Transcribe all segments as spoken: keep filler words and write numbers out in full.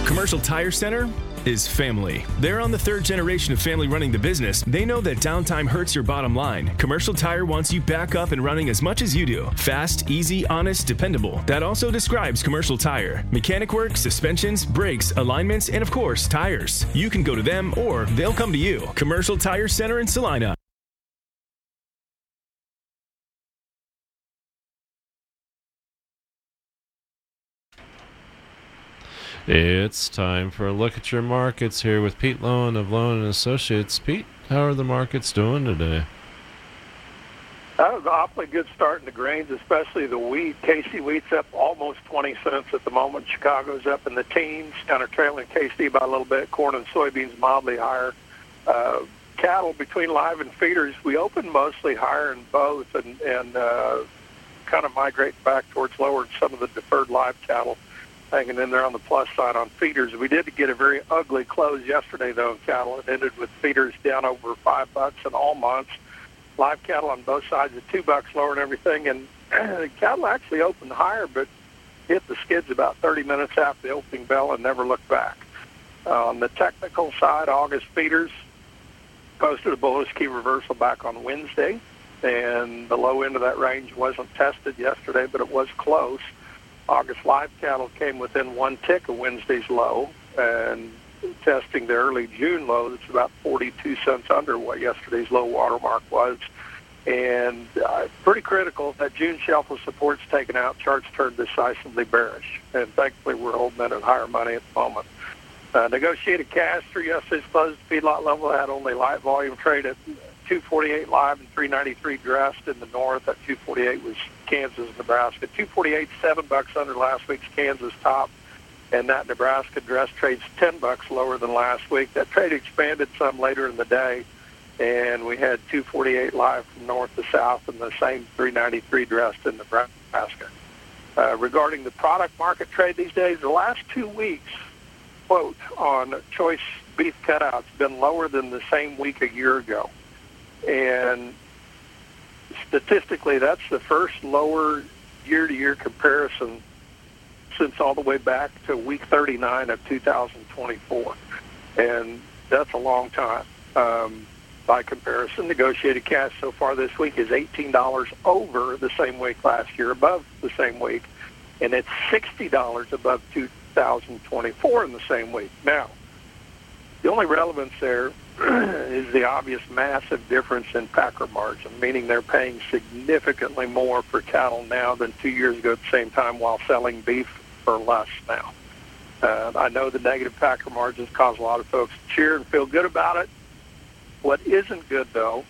Commercial Tire Center is family. They're on the third generation of family running the business. They know that downtime hurts your bottom line. Commercial Tire wants you back up and running as much as you do. Fast, easy, honest, dependable. That also describes Commercial Tire. Mechanic work, suspensions, brakes, alignments, and of course, tires. You can go to them or they'll come to you. Commercial Tire Center in Salina. It's time for a look at your markets here with Pete Lowen of Lowen and Associates. Pete, how are the markets doing today? That was an awfully good start in the grains, especially the wheat. K C wheat's up almost twenty cents at the moment. Chicago's up in the teens, kind of trailing K C by a little bit. Corn and soybeans mildly higher. Uh, cattle between live and feeders, we opened mostly higher in both and, and uh, kind of migrating back towards lower in some of the deferred live cattle, hanging in there on the plus side on feeders. We did get a very ugly close yesterday, though, in cattle. It ended with feeders down over five bucks in all months. Live cattle on both sides at two bucks lower and everything. And cattle actually opened higher, but hit the skids about thirty minutes after the opening bell and never looked back. Uh, on the technical side, August feeders posted a bullish key reversal back on Wednesday, and the low end of that range wasn't tested yesterday, but it was close. August live cattle came within one tick of Wednesday's low, and testing the early June low that's about forty-two cents under what yesterday's low watermark was. And uh, pretty critical, that June shelf of support's taken out, charts turned decisively bearish. And thankfully we're holding it at higher money at the moment. Uh, negotiated cash through yesterday's close feedlot level had only light volume trade at two forty-eight live and three ninety-three dressed in the north. At two forty-eight was Kansas, Nebraska. two forty-eight, seven bucks under last week's Kansas top, and that Nebraska dress trades ten bucks lower than last week. That trade expanded some later in the day, and we had two forty-eight live from north to south and the same three ninety-three dressed in Nebraska. Uh, regarding the product market trade these days, the last two weeks, quote, on choice beef cutouts been lower than the same week a year ago. And statistically, that's the first lower year-to-year comparison since all the way back to week thirty-nine of two thousand twenty-four. And that's a long time. Um, by comparison, negotiated cash so far this week is eighteen dollars over the same week last year, above the same week, and it's sixty dollars above two thousand twenty-four in the same week. Now, the only relevance there is the obvious massive difference in packer margin, meaning they're paying significantly more for cattle now than two years ago at the same time while selling beef for less now. Uh, I know the negative packer margins cause a lot of folks to cheer and feel good about it. What isn't good, though,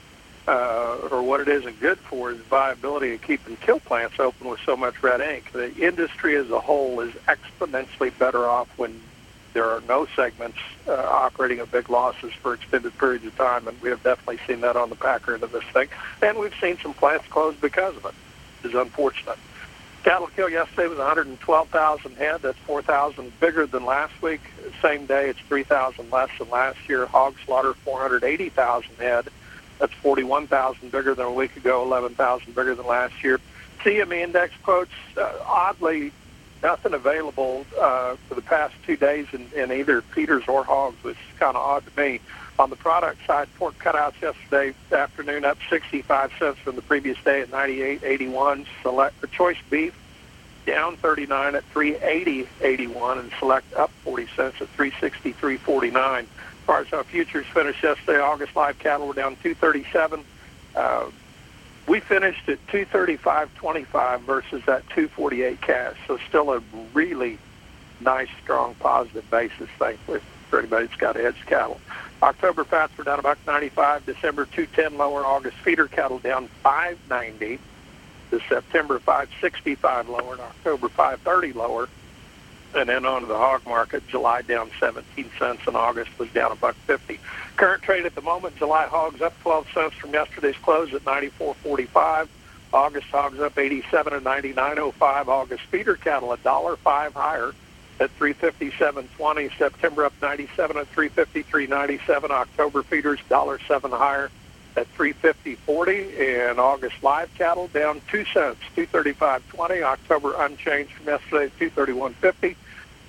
uh, or what it isn't good for, is viability of keeping kill plants open with so much red ink. The industry as a whole is exponentially better off when there are no segments uh, operating at big losses for extended periods of time, and we have definitely seen that on the packer end of this thing. And we've seen some plants close because of it. It's unfortunate. Cattle kill yesterday was one hundred twelve thousand head. That's four thousand bigger than last week. Same day, it's three thousand less than last year. Hog slaughter, four hundred eighty thousand head. That's forty-one thousand bigger than a week ago, eleven thousand bigger than last year. C M E index quotes, uh, oddly, nothing available uh, for the past two days in, in either feeders or hogs, which is kind of odd to me. On the product side, pork cutouts yesterday afternoon up sixty-five cents from the previous day at ninety-eight eighty-one. Select for choice beef down thirty-nine at three eighty eighty-one, and select up forty cents at three sixty-three forty-nine. As far as how futures finished yesterday, August live cattle were down two thirty-seven. Uh, we finished at two thirty-five twenty-five versus that two forty-eight cash, so still a really nice, strong, positive basis, thankfully, for anybody that's got edged cattle. October fats were down about ninety-five, December two ten lower, August feeder cattle down five ninety, the September five sixty-five lower, and October five thirty lower. And then on to the hog market, July down seventeen cents, and August was down a buck fifty. Current trade at the moment, July hogs up twelve cents from yesterday's close at ninety-four forty-five. August hogs up eighty-seven and ninety-nine oh five. August feeder cattle a dollar five higher at three fifty-seven twenty. September up ninety-seven at three fifty-three ninety-seven. October feeders dollar seven higher at three fifty forty. And August live cattle down two cents, two thirty-five twenty. October unchanged from yesterday at two thirty-one fifty.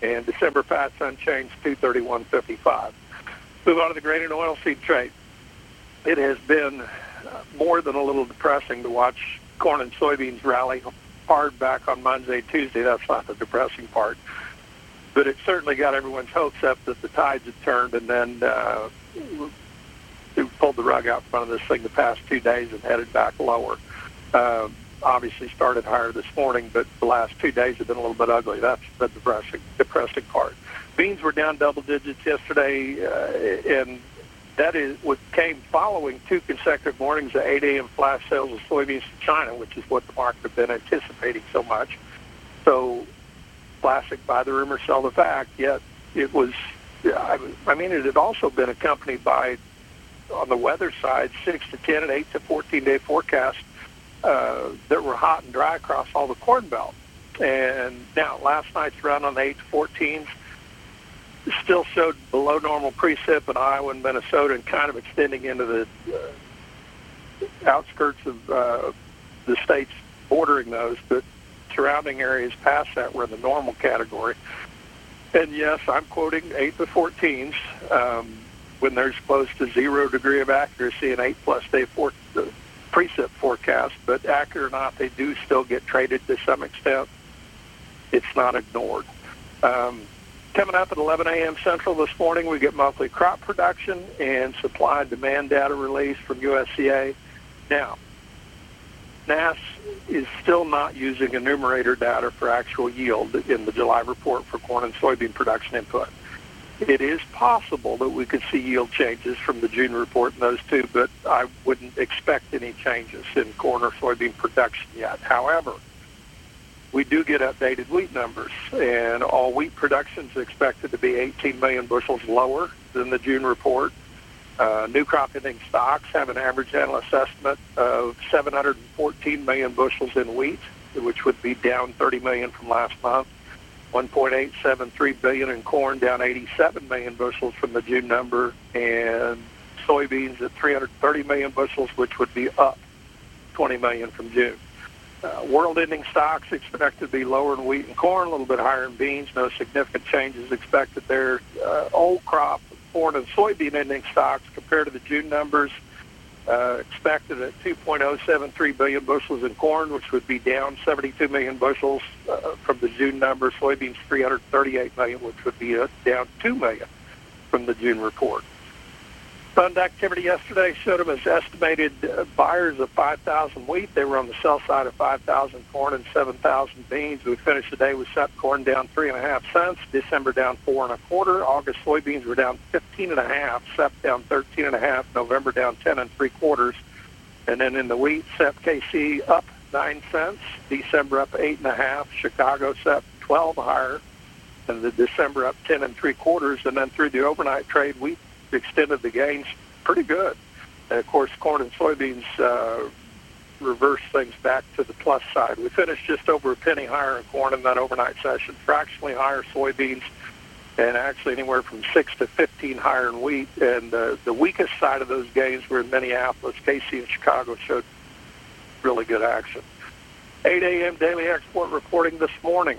and December fats unchanged, two thirty-one fifty-five. Move on to the grain and oilseed trade. It has been more than a little depressing to watch corn and soybeans rally hard back on Monday, Tuesday. That's not the depressing part. But it certainly got everyone's hopes up that the tides had turned, and then uh, we pulled the rug out in front of this thing the past two days and headed back lower. Uh, obviously started higher this morning, but the last two days have been a little bit ugly. That's the depressing, depressing part. Beans were down double digits yesterday, uh, and that is what came following two consecutive mornings of eight a.m. flash sales of soybeans to China, which is what the market had been anticipating so much. So classic buy the rumor, sell the fact, yet it was, I mean, it had also been accompanied by, on the weather side, six to ten and eight to fourteen-day forecasts uh, that were hot and dry across all the Corn Belt. And now, last night's run on the eight to fourteens still showed below normal precip in Iowa and Minnesota and kind of extending into the uh, outskirts of uh, the states bordering those, but surrounding areas past that were in the normal category. And yes, I'm quoting eight to fourteens um, when there's close to zero degree of accuracy in eight plus day for, uh, precip forecast, but accurate or not, they do still get traded to some extent. It's not ignored. Um, coming up at eleven a.m. Central this morning, we get monthly crop production and supply and demand data released from U S D A. Now, N A S is still not using enumerator data for actual yield in the July report for corn and soybean production input. It is possible that we could see yield changes from the June report in those two, but I wouldn't expect any changes in corn or soybean production yet. However, we do get updated wheat numbers, and all wheat production is expected to be eighteen million bushels lower than the June report. Uh, new crop ending stocks have an average analyst estimate of seven hundred fourteen million bushels in wheat, which would be down thirty million from last month. one point eight seven three billion in corn, down eighty-seven million bushels from the June number, and soybeans at three hundred thirty million bushels, which would be up twenty million from June. Uh, world ending stocks expected to be lower in wheat and corn, a little bit higher in beans. No significant changes expected there. Uh, old crop corn and soybean ending stocks compared to the June numbers uh, expected at two point oh seven three billion bushels in corn, which would be down seventy-two million bushels uh, from the June number. Soybeans three hundred thirty-eight million, which would be uh, down two million from the June report. Fund activity yesterday showed them as estimated uh, buyers of five thousand wheat. They were on the sell side of five thousand corn and seven thousand beans. We finished the day with S E P corn down three and a half cents. December down four and a quarter. August soybeans were down fifteen and a half. S E P down thirteen and a half. November down ten and three quarters. And then in the wheat, S E P K C up nine cents. December up eight and a half. Chicago S E P twelve higher. And the December up ten and three quarters. And then through the overnight trade, wheat extended the gains pretty good. And of course, corn and soybeans uh, reversed things back to the plus side. We finished just over a penny higher in corn in that overnight session, fractionally higher soybeans, and actually anywhere from six to fifteen higher in wheat. And uh, the weakest side of those gains were in Minneapolis. K C and Chicago showed really good action. eight a.m. daily export reporting this morning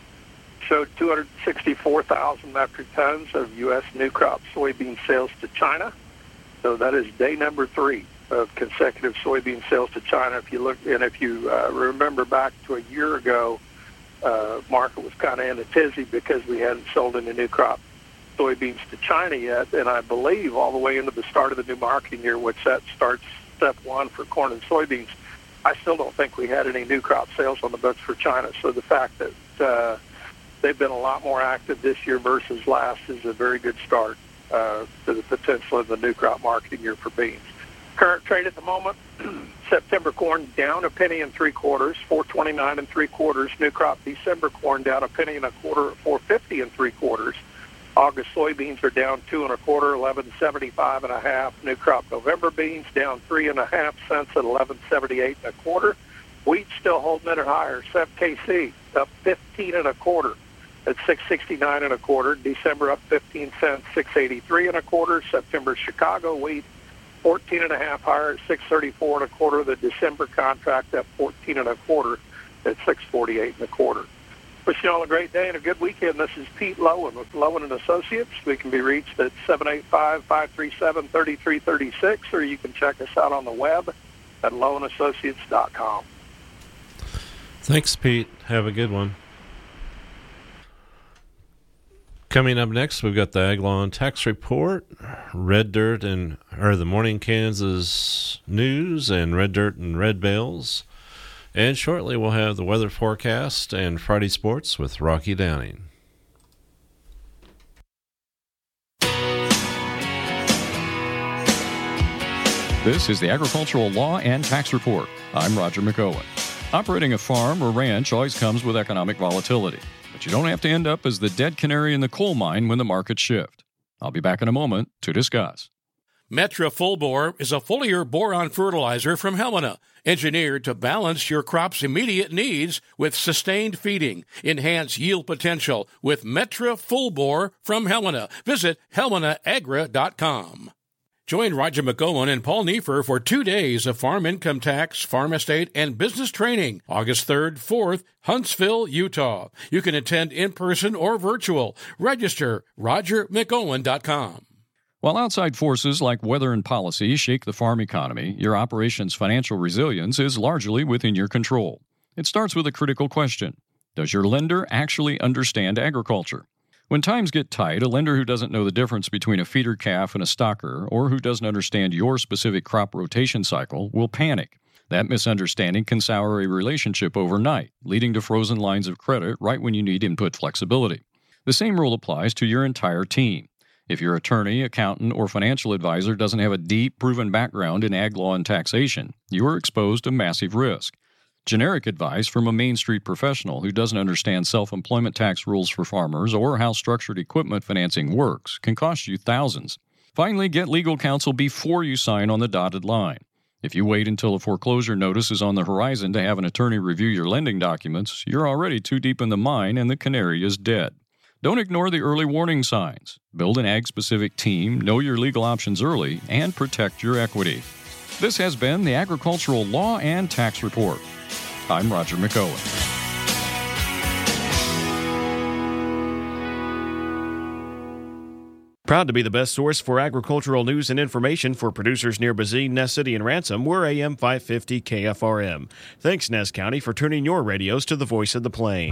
showed two hundred sixty-four thousand metric tons of U S new crop soybean sales to China. So that is day number three of consecutive soybean sales to China. If you look, and if you uh, remember back to a year ago, uh, market was kind of in a tizzy because we hadn't sold any new crop soybeans to China yet. And I believe all the way into the start of the new marketing year, which that starts step one for corn and soybeans, I still don't think we had any new crop sales on the books for China. So the fact that uh, they've been a lot more active this year versus last is a very good start uh, to the potential of the new crop marketing year for beans. Current trade at the moment, September corn down a penny and three quarters, four twenty-nine and three quarters. New crop December corn down a penny and a quarter, four fifty and three quarters. August soybeans are down two and a quarter, eleven seventy-five and a half. New crop November beans down three and a half cents at eleven seventy-eight and a quarter. Wheat still holding it higher. S E P K C up fifteen and a quarter at six sixty-nine and a quarter. December up fifteen cents, six eighty-three and a quarter. September Chicago wheat fourteen and a half higher at six thirty-four and a quarter. The December contract up fourteen and a quarter at six forty-eight and a quarter. Wish you all a great day and a good weekend. This is Pete Lowen with Lowen and Associates. We can be reached at seven eight five, five three seven, three three three six, or you can check us out on the web at lowen associates dot com. Thanks, Pete. Have a good one. Coming up next, we've got the Ag Law and Tax Report, Red Dirt and or the Morning Kansas News, and Red Dirt and Red Bales. And shortly, we'll have the weather forecast and Friday sports with Rocky Downing. This is the Agricultural Law and Tax Report. I'm Roger McOwen. Operating a farm or ranch always comes with economic volatility, but you don't have to end up as the dead canary in the coal mine when the markets shift. I'll be back in a moment to discuss. Metra Full Bore is a foliar boron fertilizer from Helena, engineered to balance your crop's immediate needs with sustained feeding. Enhance yield potential with Metra Full Bore from Helena. Visit helena agra dot com. Join Roger McOwen and Paul Neiffer for two days of farm income tax, farm estate, and business training, August third, fourth, Huntsville, Utah. You can attend in person or virtual. Register roger mcowen dot com. While outside forces like weather and policy shake the farm economy, your operation's financial resilience is largely within your control. It starts with a critical question. Does your lender actually understand agriculture? When times get tight, a lender who doesn't know the difference between a feeder calf and a stocker, or who doesn't understand your specific crop rotation cycle, will panic. That misunderstanding can sour a relationship overnight, leading to frozen lines of credit right when you need input flexibility. The same rule applies to your entire team. If your attorney, accountant, or financial advisor doesn't have a deep, proven background in ag law and taxation, you are exposed to massive risk. Generic advice from a Main Street professional who doesn't understand self-employment tax rules for farmers or how structured equipment financing works can cost you thousands. Finally, get legal counsel before you sign on the dotted line. If you wait until a foreclosure notice is on the horizon to have an attorney review your lending documents, you're already too deep in the mine and the canary is dead. Don't ignore the early warning signs. Build an ag-specific team, know your legal options early, and protect your equity. This has been the Agricultural Law and Tax Report. I'm Roger McOwen. Proud to be the best source for agricultural news and information for producers near Bazine, Ness City, and Ransom. We're A M five fifty K F R M. Thanks, Ness County, for turning your radios to the voice of the plains.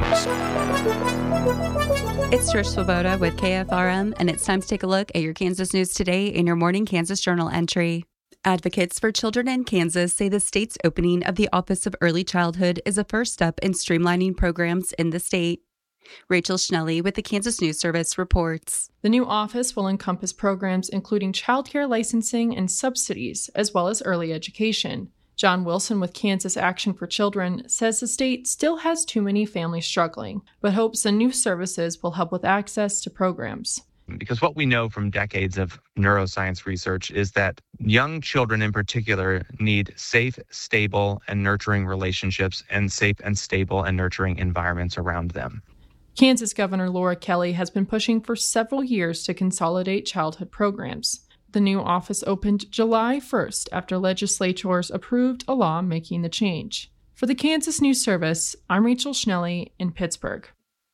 It's Trish Swoboda with K F R M, and it's time to take a look at your Kansas news today in your Morning Kansas Journal entry. Advocates for Children in Kansas say the state's opening of the Office of Early Childhood is a first step in streamlining programs in the state. Rachel Schnelly with the Kansas News Service reports. The new office will encompass programs including childcare licensing and subsidies, as well as early education. John Wilson with Kansas Action for Children says the state still has too many families struggling, but hopes the new services will help with access to programs. Because what we know from decades of neuroscience research is that young children in particular need safe, stable, and nurturing relationships and safe and stable and nurturing environments around them. Kansas Governor Laura Kelly has been pushing for several years to consolidate childhood programs. The new office opened July first after legislators approved a law making the change. For the Kansas News Service, I'm Rachel Schnelly in Pittsburgh.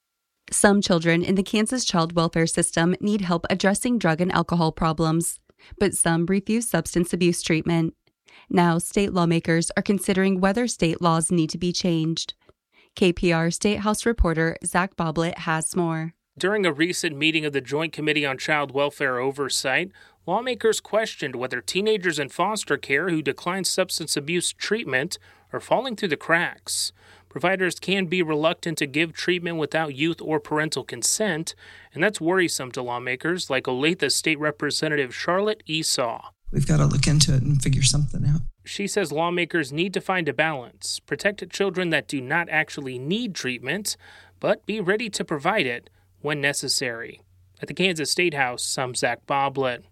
Some children in the Kansas child welfare system need help addressing drug and alcohol problems, but some refuse substance abuse treatment. Now, state lawmakers are considering whether state laws need to be changed. K P R State House reporter Zach Boblet has more. During a recent meeting of the Joint Committee on Child Welfare Oversight, lawmakers questioned whether teenagers in foster care who decline substance abuse treatment are falling through the cracks. Providers can be reluctant to give treatment without youth or parental consent, and that's worrisome to lawmakers like Olathe State Representative Charlotte Esau. We've got to look into it and figure something out. She says lawmakers need to find a balance, protect children that do not actually need treatment, but be ready to provide it when necessary. At the Kansas State House, I'm Zach Boblet.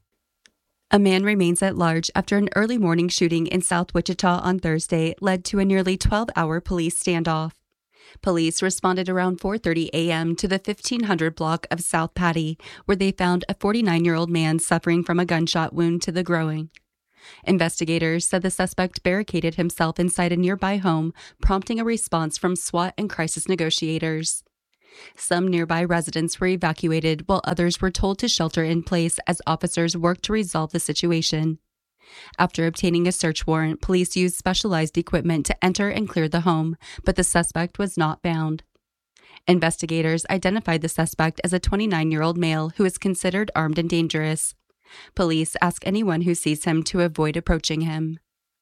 A man remains at large after an early morning shooting in South Wichita on Thursday led to a nearly twelve-hour police standoff. Police responded around four thirty a.m. to the fifteen hundred block of South Patty, where they found a forty-nine-year-old man suffering from a gunshot wound to the groin. Investigators said the suspect barricaded himself inside a nearby home, prompting a response from SWAT and crisis negotiators. Some nearby residents were evacuated while others were told to shelter in place as officers worked to resolve the situation. After obtaining a search warrant, police used specialized equipment to enter and clear the home, but the suspect was not found. Investigators identified the suspect as a twenty-nine-year-old male who is considered armed and dangerous. Police ask anyone who sees him to avoid approaching him.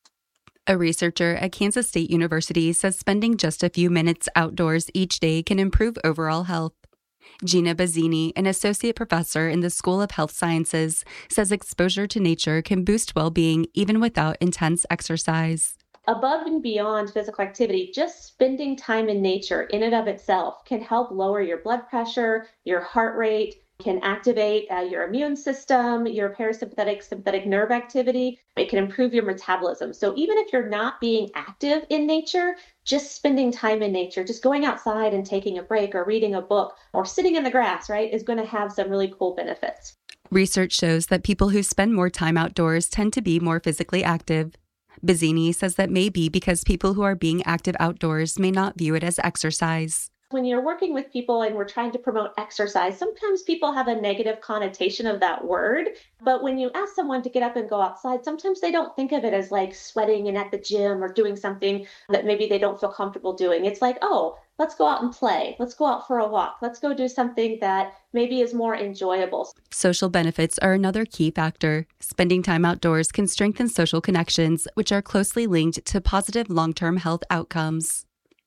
A researcher at Kansas State University says spending just a few minutes outdoors each day can improve overall health. Gina Bazzini, an associate professor in the School of Health Sciences, says exposure to nature can boost well-being even without intense exercise. Above and beyond physical activity, just spending time in nature in and of itself can help lower your blood pressure, your heart rate, can activate uh, your immune system, your parasympathetic sympathetic nerve activity. It can improve your metabolism. So even if you're not being active in nature, just spending time in nature, just going outside and taking a break or reading a book or sitting in the grass, right, is going to have some really cool benefits. Research shows that people who spend more time outdoors tend to be more physically active. Bazzini says that may be because people who are being active outdoors may not view it as exercise. When you're working with people and we're trying to promote exercise, sometimes people have a negative connotation of that word. But when you ask someone to get up and go outside, sometimes they don't think of it as like sweating and at the gym or doing something that maybe they don't feel comfortable doing. It's like, oh, let's go out and play. Let's go out for a walk. Let's go do something that maybe is more enjoyable. Social benefits are another key factor. Spending time outdoors can strengthen social connections, which are closely linked to positive long-term health outcomes.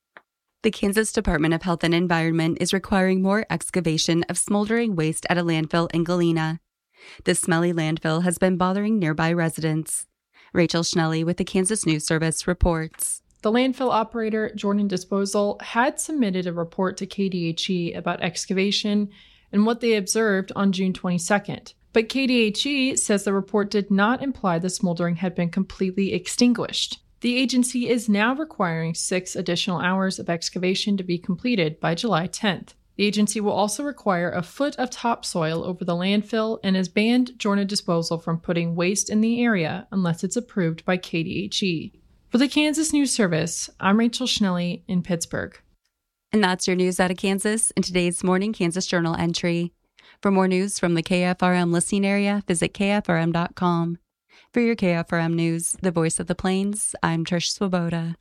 The Kansas Department of Health and Environment is requiring more excavation of smoldering waste at a landfill in Galena. The smelly landfill has been bothering nearby residents. Rachel Schnelly with the Kansas News Service reports. The landfill operator, Jordan Disposal, had submitted a report to K D H E about excavation and what they observed on June twenty-second. But K D H E says the report did not imply the smoldering had been completely extinguished. The agency is now requiring six additional hours of excavation to be completed by July tenth. The agency will also require a foot of topsoil over the landfill and has banned Jordan Disposal from putting waste in the area unless it's approved by K D H E. For the Kansas News Service, I'm Rachel Schnelly in Pittsburgh. And that's your news out of Kansas in today's Morning Kansas Journal entry. For more news from the K F R M listening area, visit K F R M dot com. For your K F R M News, the voice of the Plains, I'm Trish Swoboda.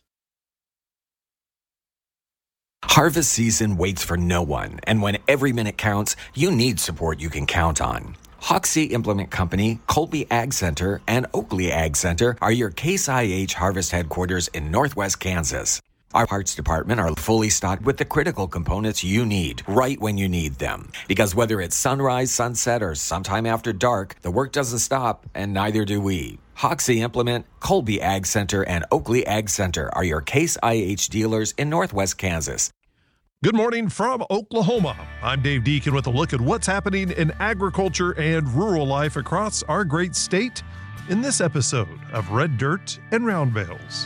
Harvest season waits for no one, and when every minute counts, you need support you can count on. Hoxie Implement Company, Colby Ag Center, and Oakley Ag Center are your Case I H Harvest headquarters in Northwest Kansas. Our parts department are fully stocked with the critical components you need right when you need them. Because whether it's sunrise, sunset, or sometime after dark, the work doesn't stop, and neither do we. Hoxie Implement, Colby Ag Center, and Oakley Ag Center are your Case I H dealers in Northwest Kansas. Good morning from Oklahoma. I'm Dave Deacon with a look at what's happening in agriculture and rural life across our great state in this episode of Red Dirt and Round Bales.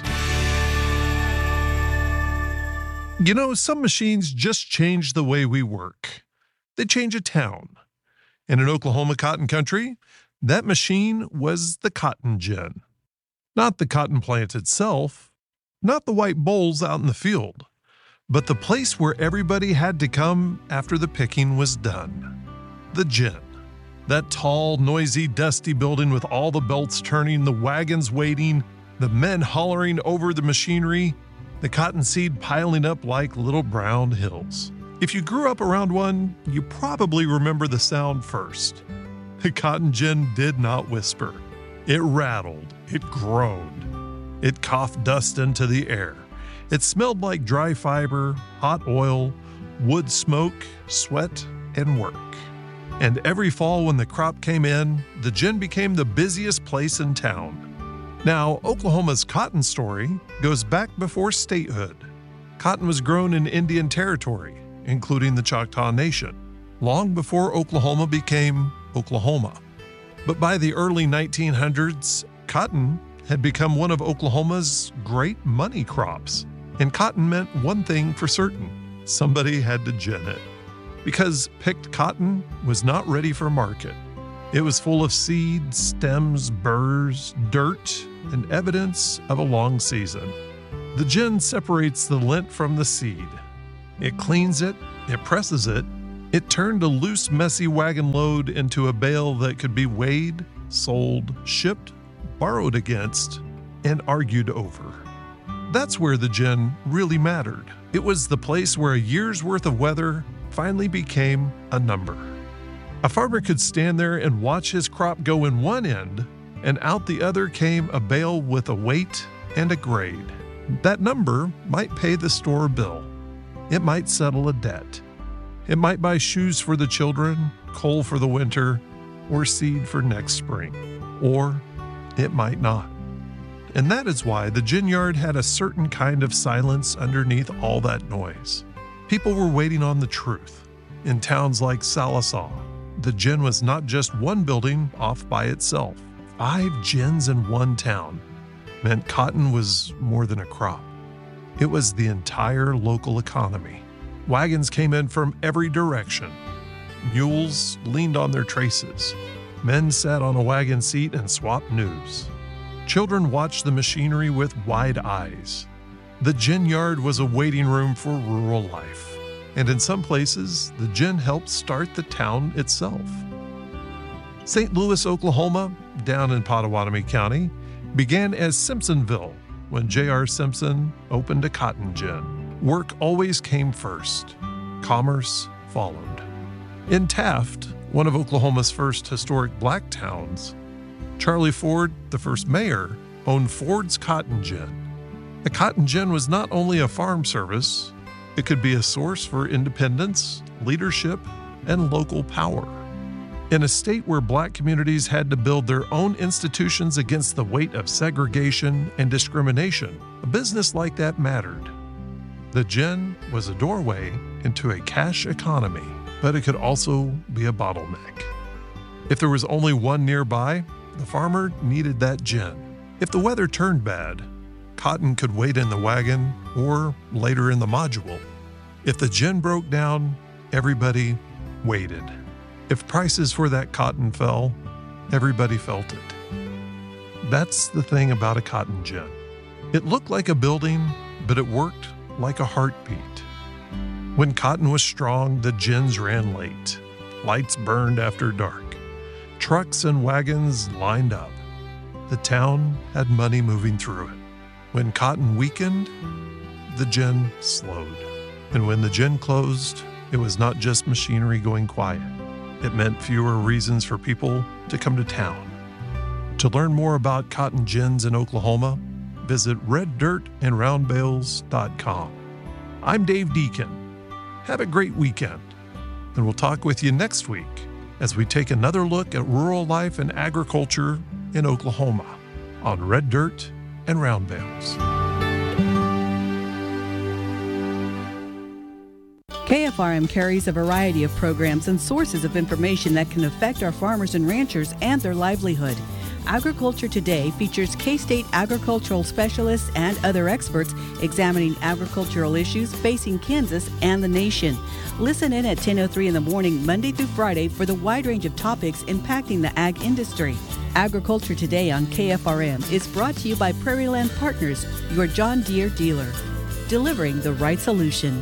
You know, some machines just change the way we work. They change a town. And in Oklahoma cotton country, that machine was the cotton gin. Not the cotton plant itself, not the white bowls out in the field, but the place where everybody had to come after the picking was done. The gin. That tall, noisy, dusty building with all the belts turning, the wagons waiting, the men hollering over the machinery, the cottonseed piling up like little brown hills. If you grew up around one, you probably remember the sound first. The cotton gin did not whisper. It rattled. It groaned. It coughed dust into the air. It smelled like dry fiber, hot oil, wood smoke, sweat, and work. And every fall when the crop came in, the gin became the busiest place in town. Now, Oklahoma's cotton story goes back before statehood. Cotton was grown in Indian Territory, including the Choctaw Nation, long before Oklahoma became Oklahoma. But by the early nineteen hundreds, cotton had become one of Oklahoma's great money crops. And cotton meant one thing for certain: somebody had to gin it. Because picked cotton was not ready for market. It was full of seeds, stems, burrs, dirt, and evidence of a long season. The gin separates the lint from the seed. It cleans it, it presses it, it turned a loose, messy wagon load into a bale that could be weighed, sold, shipped, borrowed against, and argued over. That's where the gin really mattered. It was the place where a year's worth of weather finally became a number. A farmer could stand there and watch his crop go in one end, and out the other came a bale with a weight and a grade. That number might pay the store bill. It might settle a debt. It might buy shoes for the children, coal for the winter, or seed for next spring. Or it might not. And that is why the gin yard had a certain kind of silence underneath all that noise. People were waiting on the truth. In towns like Sallisaw, the gin was not just one building off by itself. Five gins in one town meant cotton was more than a crop. It was the entire local economy. Wagons came in from every direction. Mules leaned on their traces. Men sat on a wagon seat and swapped news. Children watched the machinery with wide eyes. The gin yard was a waiting room for rural life. And in some places, the gin helped start the town itself. Saint Louis, Oklahoma, down in Pottawatomie County, began as Simpsonville when J R Simpson opened a cotton gin. Work always came first. Commerce followed. In Taft, one of Oklahoma's first historic black towns, Charlie Ford, the first mayor, owned Ford's Cotton Gin. The cotton gin was not only a farm service, it could be a source for independence, leadership, and local power. In a state where black communities had to build their own institutions against the weight of segregation and discrimination, a business like that mattered. The gin was a doorway into a cash economy, but it could also be a bottleneck. If there was only one nearby, the farmer needed that gin. If the weather turned bad, cotton could wait in the wagon or later in the module. If the gin broke down, everybody waited. If prices for that cotton fell, everybody felt it. That's the thing about a cotton gin. It looked like a building, but it worked like a heartbeat. When cotton was strong, the gins ran late. Lights burned after dark. Trucks and wagons lined up. The town had money moving through it. When cotton weakened, the gin slowed. And when the gin closed, it was not just machinery going quiet. It meant fewer reasons for people to come to town. To learn more about cotton gins in Oklahoma, visit red dirt and round bales dot com. I'm Dave Deacon. Have a great weekend, and we'll talk with you next week as we take another look at rural life and agriculture in Oklahoma on Red Dirt and Round Bales. K F R M carries a variety of programs and sources of information that can affect our farmers and ranchers and their livelihood. Agriculture Today features K-State agricultural specialists and other experts examining agricultural issues facing Kansas and the nation. Listen in at ten oh three in the morning, Monday through Friday, for the wide range of topics impacting the ag industry. Agriculture Today on K F R M is brought to you by Prairie Land Partners, your John Deere dealer, delivering the right solution.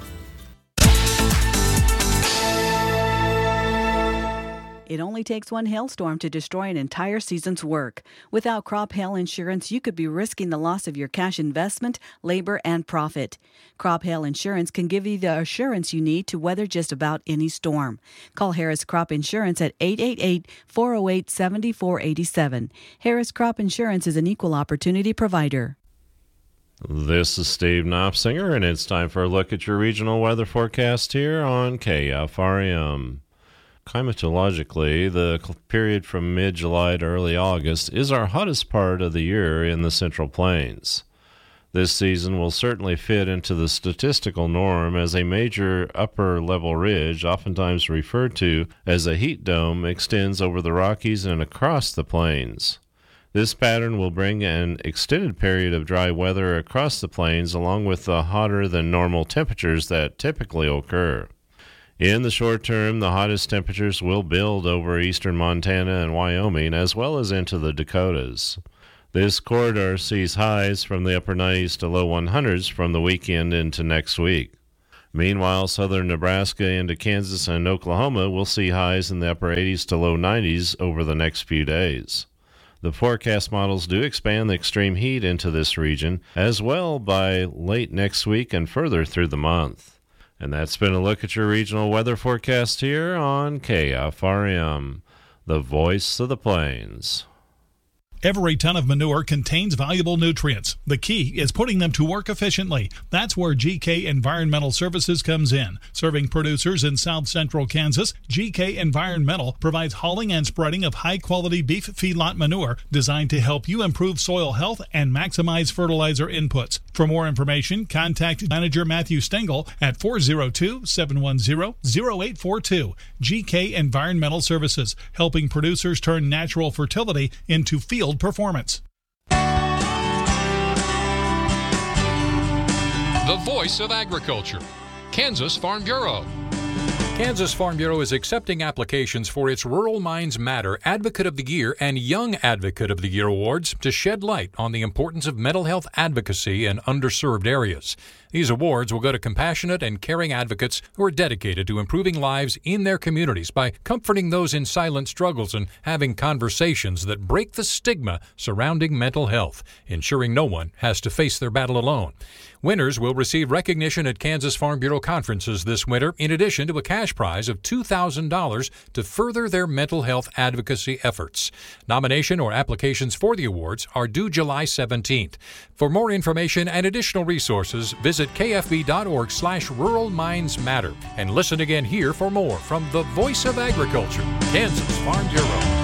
It only takes one hailstorm to destroy an entire season's work. Without crop hail insurance, you could be risking the loss of your cash investment, labor, and profit. Crop hail insurance can give you the assurance you need to weather just about any storm. Call Harris Crop Insurance at eight eight eight, four oh eight, seven four eight seven. Harris Crop Insurance is an equal opportunity provider. This is Steve Knopsinger, and it's time for a look at your regional weather forecast here on K F R M. Climatologically, the period from mid-July to early August is our hottest part of the year in the Central Plains. This season will certainly fit into the statistical norm as a major upper-level ridge, oftentimes referred to as a heat dome, extends over the Rockies and across the plains. This pattern will bring an extended period of dry weather across the plains along with the hotter-than-normal temperatures that typically occur. In the short term, the hottest temperatures will build over eastern Montana and Wyoming, as well as into the Dakotas. This corridor sees highs from the upper nineties to low hundreds from the weekend into next week. Meanwhile, southern Nebraska into Kansas and Oklahoma will see highs in the upper eighties to low nineties over the next few days. The forecast models do expand the extreme heat into this region as well by late next week and further through the month. And that's been a look at your regional weather forecast here on K F R M, the voice of the plains. Every ton of manure contains valuable nutrients. The key is putting them to work efficiently. That's where G K Environmental Services comes in. Serving producers in south central Kansas, G K Environmental provides hauling and spreading of high-quality beef feedlot manure designed to help you improve soil health and maximize fertilizer inputs. For more information, contact Manager Matthew Stengel at four oh two, seven one zero, zero eight four two. G K Environmental Services, helping producers turn natural fertility into field performance. The voice of agriculture, Kansas Farm Bureau. Kansas Farm Bureau is accepting applications for its Rural Minds Matter Advocate of the Year and Young Advocate of the Year awards to shed light on the importance of mental health advocacy in underserved areas. These awards will go to compassionate and caring advocates who are dedicated to improving lives in their communities by comforting those in silent struggles and having conversations that break the stigma surrounding mental health, ensuring no one has to face their battle alone. Winners will receive recognition at Kansas Farm Bureau conferences this winter, in addition to a cash prize of two thousand dollars to further their mental health advocacy efforts. Nomination or applications for the awards are due July seventeenth. For more information and additional resources, visit kfb.org slash Rural Minds Matter. And listen again here for more from the Voice of Agriculture, Kansas Farm Bureau.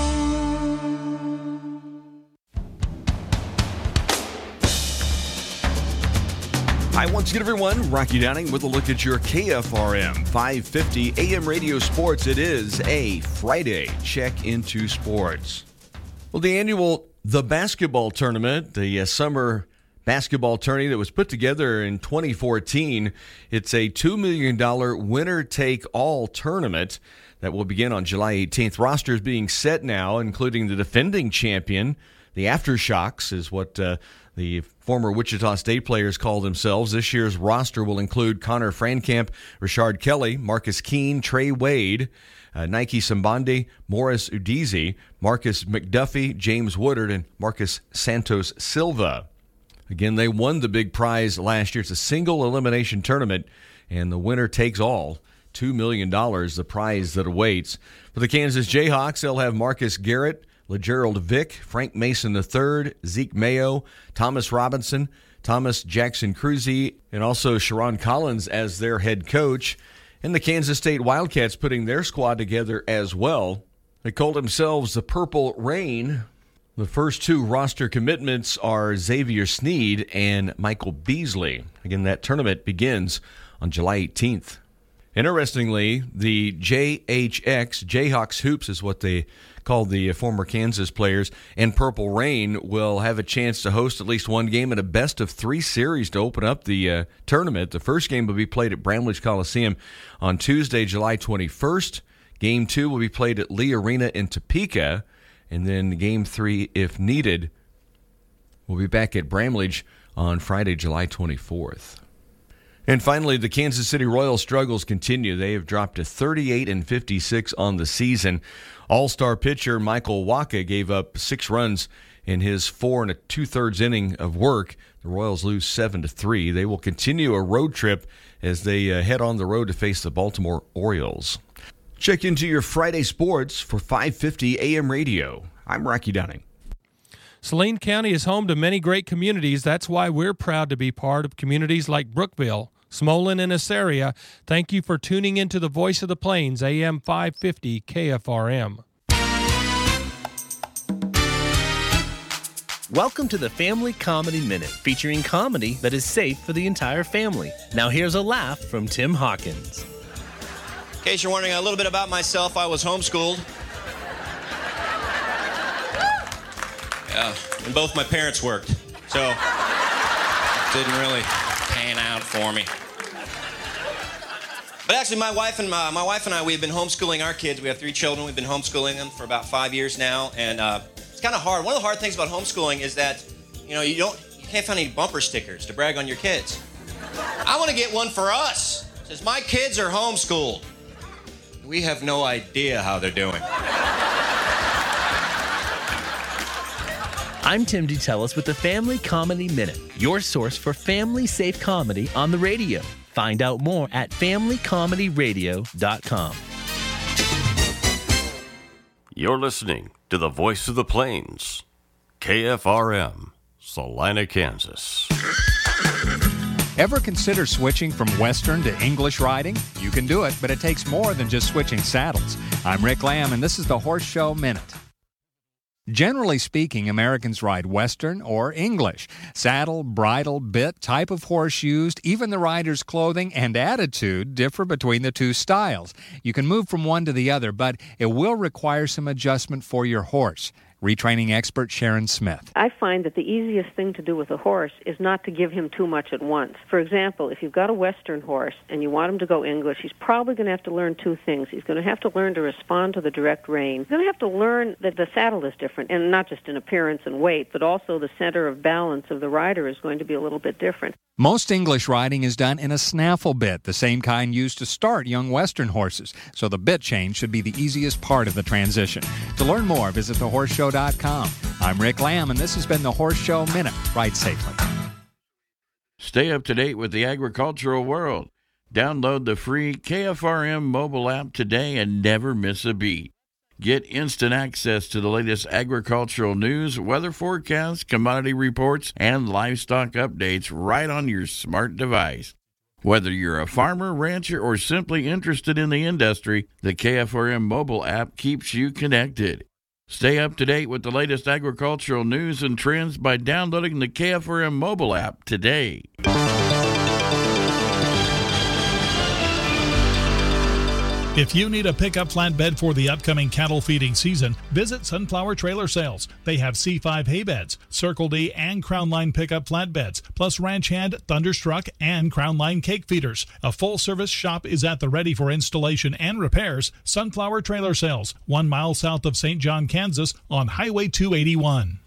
Hi, once again, everyone. Rocky Downing with a look at your K F R M five fifty A M Radio Sports. It is a Friday check into sports. Well, the annual The Basketball Tournament, the uh, summer basketball tourney that was put together in twenty fourteen, it's a two million dollars winner-take-all tournament that will begin on July eighteenth. Rosters being set now, including the defending champion. The Aftershocks is what uh, the former Wichita State players call themselves. This year's roster will include Connor Frankamp, Rashard Kelly, Marcus Keene, Trey Wade, uh, Nike Sambande, Morris Udizi, Marcus McDuffie, James Woodard, and Marcus Santos Silva. Again, they won the big prize last year. It's a single elimination tournament, and the winner takes all. two million dollars, the prize that awaits. For the Kansas Jayhawks, they'll have Marcus Garrett, LeGerald Vick, Frank Mason the third, Zeke Mayo, Thomas Robinson, Thomas Jackson Cruzy, and also Sharon Collins as their head coach. And the Kansas State Wildcats putting their squad together as well. They called themselves the Purple Rain. The first two roster commitments are Xavier Sneed and Michael Beasley. Again, that tournament begins on July eighteenth. Interestingly, the J H X, Jayhawks Hoops is what they call the former Kansas players, and Purple Rain will have a chance to host at least one game in a best-of-three series to open up the uh, tournament. The first game will be played at Bramlage Coliseum on Tuesday, July twenty-first. Game two will be played at Lee Arena in Topeka, and then game three, if needed, will be back at Bramlage on Friday, July twenty-fourth. And finally, the Kansas City Royals struggles continue. They have dropped to thirty-eight and fifty-six on the season. All-star pitcher Michael Wacha gave up six runs in his four and a two-thirds inning of work. The Royals lose seven to three. They will continue a road trip as they uh, head on the road to face the Baltimore Orioles. Check into your Friday sports for five fifty A M Radio. I'm Rocky Downing. Saline County is home to many great communities. That's why we're proud to be part of communities like Brookville, Smolin, and Assaria. Thank you for tuning into the Voice of the Plains, A M five fifty K F R M. Welcome to the Family Comedy Minute, featuring comedy that is safe for the entire family. Now here's a laugh from Tim Hawkins. In case you're wondering a little bit about myself, I was homeschooled. Yeah, and both my parents worked, so it didn't really pan out for me. But actually, my wife and my, my wife and I, we've been homeschooling our kids. We have three children. We've been homeschooling them for about five years now, and uh, it's kind of hard. One of the hard things about homeschooling is that, you know, you don't, you can't find any bumper stickers to brag on your kids. I want to get one for us. Says, my kids are homeschooled. We have no idea how they're doing. I'm Tim DeTellis with the Family Comedy Minute, your source for family-safe comedy on the radio. Find out more at family comedy radio dot com. You're listening to the Voice of the Plains, K F R M, Salina, Kansas. Ever consider switching from Western to English riding? You can do it, but it takes more than just switching saddles. I'm Rick Lamb, and this is the Horse Show Minute. Generally speaking, Americans ride Western or English. Saddle, bridle, bit, type of horse used, even the rider's clothing and attitude differ between the two styles. You can move from one to the other, but it will require some adjustment for your horse. Retraining expert Sharon Smith. I find that the easiest thing to do with a horse is not to give him too much at once. For example, if you've got a Western horse and you want him to go English, he's probably going to have to learn two things. He's going to have to learn to respond to the direct rein. He's going to have to learn that the saddle is different, and not just in appearance and weight, but also the center of balance of the rider is going to be a little bit different. Most English riding is done in a snaffle bit, the same kind used to start young Western horses, so the bit change should be the easiest part of the transition. To learn more, visit the horse show dot com. I'm Rick Lamb, and this has been the Horse Show Minute. Ride safely. Stay up to date with the agricultural world. Download the free K F R M mobile app today and never miss a beat. Get instant access to the latest agricultural news, weather forecasts, commodity reports, and livestock updates right on your smart device. Whether you're a farmer, rancher, or simply interested in the industry, the K F R M mobile app keeps you connected. Stay up to date with the latest agricultural news and trends by downloading the K F R M mobile app today. If you need a pickup flatbed for the upcoming cattle feeding season, visit Sunflower Trailer Sales. They have C five hay beds, Circle D and Crown Line pickup flatbeds, plus Ranch Hand, Thunderstruck, and Crown Line cake feeders. A full-service shop is at the ready for installation and repairs. Sunflower Trailer Sales, one mile south of Saint John, Kansas, on Highway two eighty-one.